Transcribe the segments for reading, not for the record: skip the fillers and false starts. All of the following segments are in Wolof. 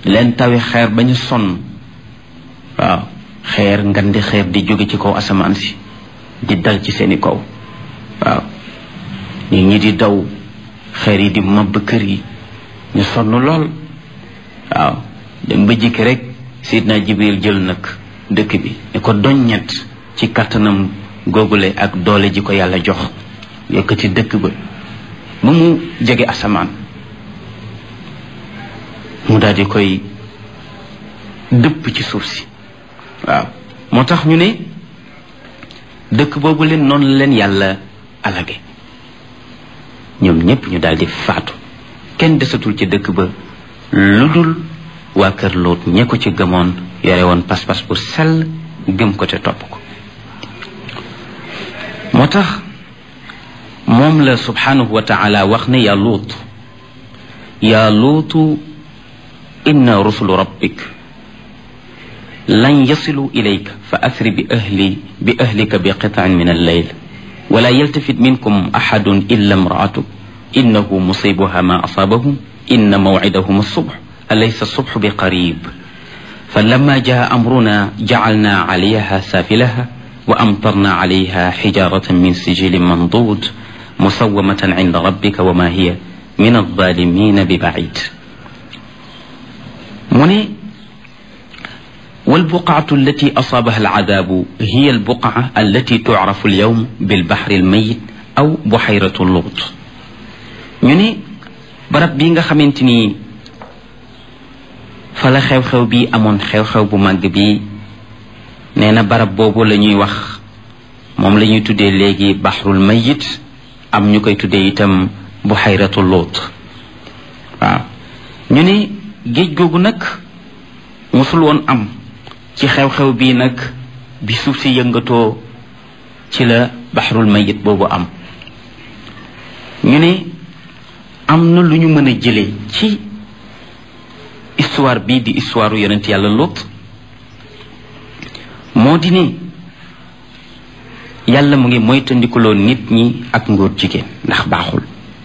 leen tawi xeer ba ñu sonn waaw xeer ngandi xeer di jóge ci kaw asamaan si di dal ci seeni kaw waaw nit ñi di daw xeer yi di mabb kër yi ñu sonn lool waaw dem ba jikki rek Seydina Jibril jël nag dëkk bi ne ko doññet ci kattanam googule ak doole ji ko yàlla jox yëkkati dëkk ba mu jege asamaan mu daal di koy dëpp ci suuf si waaw moo tax ñu ne dëkk boobu leen noonu la leen yàlla alage ñoom ñépp ñu daal di faatu kenn desatul ci dëkk ba lu dul waa kër Lóot ñe ko ci gëmoon yore woon pas-pas bu sell gëm ko te topp ko moo tax moom la subhanahu wa taala wax ne yaa luutu inna rusulu rabbik lan yasilu ilayka fa asri bi ahlika bi qitaan min alleyl wala yaltafit minkum axadun illa imraatuk innahu musibuha ma asabahum inna mawcidahum alsubx alaysa alsubxu bi qarib فلما جاء أمرنا جعلنا عليها سافلها وأمطرنا عليها حجارة من سجيل منضود مسومة عند ربك وما هي من الظالمين ببعيد والبقعة التي أصابها العذاب هي البقعة التي تعرف اليوم بالبحر الميت أو بحيرة اللوط barab bi nga xamante ni fa la xew-xew bi amoon xew-xew bu màgg bi nee na barab boobu la ñuy wax moom la ñuy tuddee léegi baxrul mayit am ñu koy tuddee itam buxayratu Luut waaw ñu ne géej googu nag mosul woon am ci xew-xew bii nag bi suuf si yëngatoo ci la baxrul mayit boobu am ñu ne am na lu ñu mën a jëlee ci histoire bii di histoire yonent yàlla Luut moo di ne yàlla mu ngi moytandikuloo nit ñi ak ngóor jigéen ndax baaxul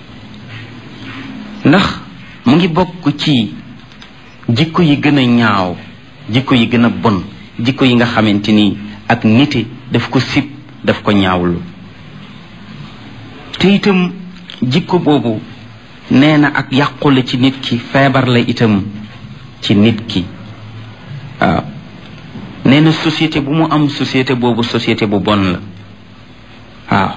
ndax mu ngi bokk ci jikko yi gën a ñaaw jikko yi gën a bon jikko yi nga xamante ni ak nite daf ko sib daf ko ñaawlu te itam jikko boobu nee na ak yàqule ci nit ki feebar la itam ci nit ki waaw nee na société bu mu am société boobu société bu bon la waaw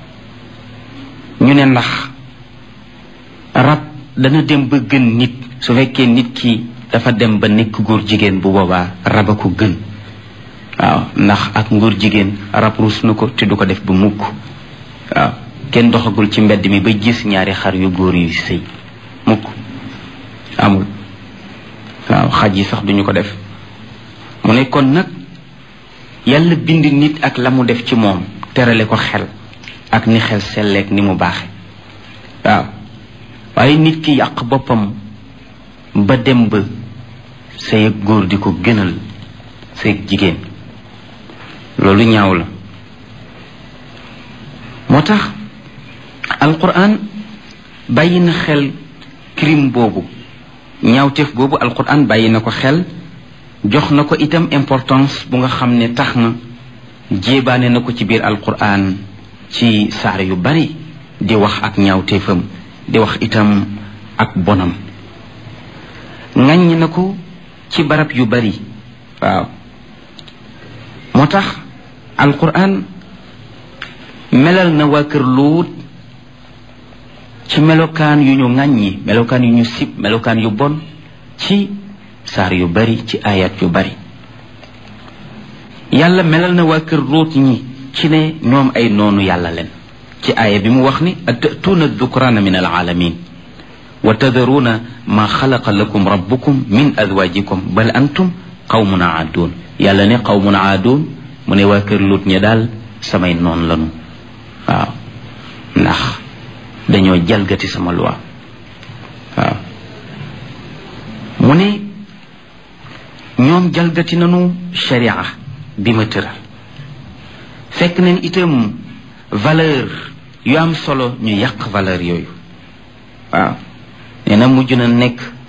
ñu ne ndax rab dana dem ba gën nit su fekkee nit ki dafa dem ba nekk góor jigéen bu boobaa rab a ko gën waaw ndax ak ngóor jigéen rab ruus na ko te du ko def ba mukk waaw kenn doxagul ci mbedd mi ba gis ñaari xar yu góor yu sëy mukk amul waaw xaj yi sax duñu ko def mu ne kon nag yàlla bind nit ak la mu def ci moom terale ko xel ak ni xel selleek ni mu baaxe waaw waaye nit ki yàq boppam ba dem ba say góor di ko gënal say jigéen loolu ñaaw la moo tax alquran bàyyi na xel crime boobu ñaawteef boobu alquran bàyyi na ko xel jox na ko itam importance bu nga xam ne tax na jéebaane na ko ci biir alquran ci saar yu bari di wax ak ñaawteefam di wax itam ak bonam ŋàññ na ko ci barab yu bari waaw moo tax alquran melal na waa kër Luut ci melokaan yu ñu ŋàññi melokaan yu ñu sib melokaan yu bon ci saar yu bari ci ayat yu bari yàlla melal na waa kër Luut ñi ci ne ñoom ay noonu yàlla leen ci aaya bi mu wax ni atatuuna dukraana min alaalamin wa tadaruuna ma xalaqa lakum rabbukum min azwajikum bal antum qawmun aaduun yàlla ne qawmun aaduun mu ne waa kër Luut ñi daal samay noon lanu waaw ndax dañoo jalgati sama loi waaw mu ne ñoom jalgati nanu sharia bi ma tëral fekk nañ itam valeur yu am solo ñu yàq valeur yooyu waaw nee na mujj na nekk